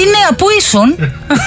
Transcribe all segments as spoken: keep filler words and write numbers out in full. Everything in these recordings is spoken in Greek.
νέα, πού ήσουν?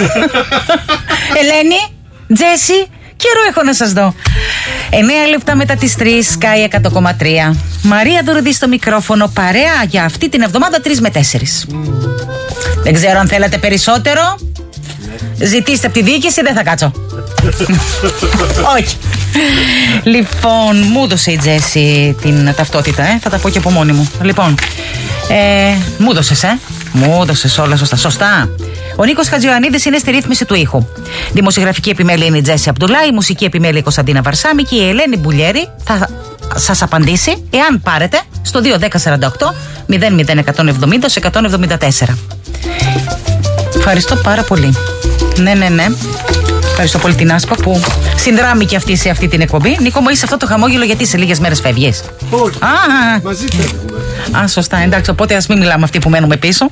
Ελένη, Τζέσι, καιρό έχω να σας δω. εννέα λεπτά μετά τις τρεις, Sky εκατό κόμμα τρία. Μαρία Δουρδή στο μικρόφωνο, παρέα για αυτή την εβδομάδα τρεις με τέσσερις. Mm. Δεν ξέρω αν θέλετε περισσότερο. Ναι. Ζητήστε από τη διοίκηση, δεν θα κάτσω. Όχι. Λοιπόν, μου έδωσε η Τζέσι την ταυτότητα, ε. θα τα πω και από μόνη μου. Λοιπόν, ε, μου έδωσες, ε. Μου έδωσες όλα σωστά. Σωστά. Ο Νίκος Χατζιωαννίδης είναι στη ρύθμιση του ήχου. Δημοσιογραφική επιμέλεια είναι η Τζέσι Αμπτουλά, η μουσική επιμέλεια η Κωνσταντίνα Βαρσάμη και η Ελένη Μπουλιέρη θα σας απαντήσει εάν πάρετε στο δύο ένα μηδέν σαράντα οκτώ μηδέν μηδέν εκατόν εβδομήντα εκατόν εβδομήντα τέσσερα. Ευχαριστώ πάρα πολύ. Ναι, ναι, ναι. Ευχαριστώ πολύ την Άσπα που συνδράμει και αυτή σε αυτή την εκπομπή. Νίκο μου, είσαι αυτό το χαμόγελο γιατί σε λίγες μέρες φεύγεις? Όχι. Α, μαζί φεύγουμε. Α, σωστά, εντάξει, οπότε ας μην μιλάμε αυτοί που μένουμε πίσω.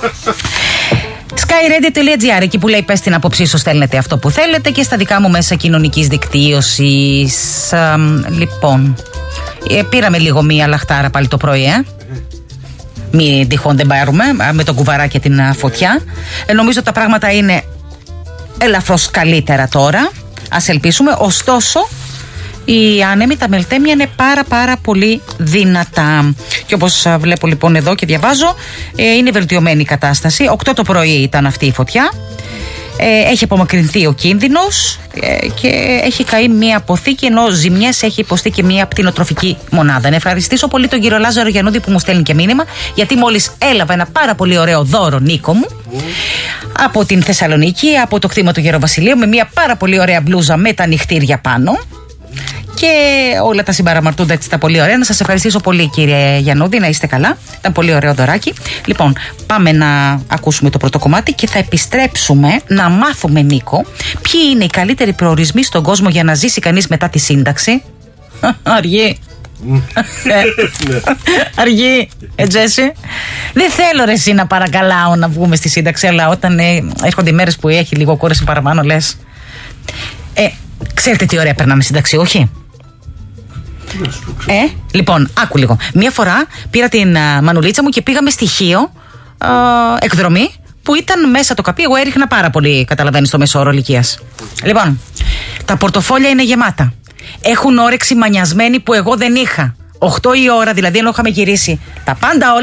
sky radio τελεία gr, εκεί που λέει πες την άποψή σου, στέλνετε αυτό που θέλετε και στα δικά μου μέσα κοινωνικής δικτύωσης. Α, λοιπόν, ε, πήραμε λίγο μία λαχτάρα πάλι το πρωί, ε. Μην τυχόν δεν πάρουμε με τον κουβαρά και την φωτιά. ε, Νομίζω τα πράγματα είναι ελαφρώς καλύτερα τώρα. Ας ελπίσουμε. Ωστόσο, οι άνεμοι, τα μελτέμια είναι πάρα πάρα πολύ δυνατά. Και όπως βλέπω λοιπόν εδώ και διαβάζω, ε, είναι βελτιωμένη η κατάσταση. οκτώ το πρωί ήταν αυτή η φωτιά. Ε, έχει απομακρυνθεί ο κίνδυνος ε, και έχει καεί μία αποθήκη, ενώ ζημιές έχει υποστεί και μία κτηνοτροφική μονάδα. Να ευχαριστήσω πολύ τον κύριο Λάζαρο Γιαννούδη που μου στέλνει και μήνυμα, γιατί μόλις έλαβα ένα πάρα πολύ ωραίο δώρο, Νίκο μου, mm. από την Θεσσαλονίκη, από το κτήμα του Γεροβασιλείου, με μία πάρα πολύ ωραία μπλούζα με τα νυχτήρια πάνω. Και όλα τα συμπαραμαρτούντα έτσι τα πολύ ωραία. Να σας ευχαριστήσω πολύ, κύριε Γιαννούδη, να είστε καλά. Ήταν πολύ ωραίο δωράκι. Λοιπόν, πάμε να ακούσουμε το πρώτο κομμάτι και θα επιστρέψουμε να μάθουμε, Νίκο, ποιοι είναι οι καλύτεροι προορισμοί στον κόσμο για να ζήσει κανείς μετά τη σύνταξη. Αργή. Αργή, ε, Τζέσι. Δεν θέλω ρε εσύ να παρακαλάω να βγούμε στη σύνταξη, αλλά όταν ε, έρχονται οι μέρες που έχει λίγο κούραση παραπάνω, λες. Ε, ξέρετε τι ωραία περνάμε σύνταξη, όχι? Ε, λοιπόν, άκου λίγο. Μία φορά πήρα την α, μανουλίτσα μου και πήγαμε στοιχείο α, εκδρομή που ήταν μέσα το καπί. Εγώ έριχνα πάρα πολύ, καταλαβαίνεις, το μέσο όρο ηλικίας. Λοιπόν, τα πορτοφόλια είναι γεμάτα. Έχουν όρεξη μανιασμένη που εγώ δεν είχα. οκτώ η ώρα, δηλαδή, ενώ είχαμε γυρίσει τα πάντα όλα.